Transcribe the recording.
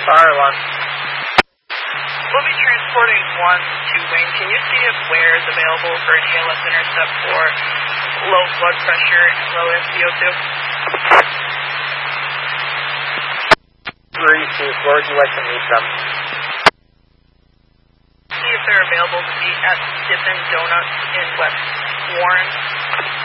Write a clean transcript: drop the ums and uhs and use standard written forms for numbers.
Fire alarm. We'll be transporting 1 to Wayne. Can you see if Ware is available for an ALS intercept for low blood pressure and low SpO2? 3 Chief, where would you like to meet them? See if they're available to meet at Dippin' Donuts in West Warren.